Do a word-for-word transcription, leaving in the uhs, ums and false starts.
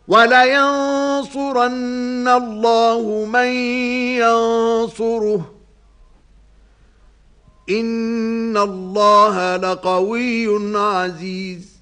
وَلَيَنصُرَنَّ اللَّهُ مَن يَنصُرُهُ إِنَّ اللَّهَ لَقَوِيٌّ عَزِيزٌ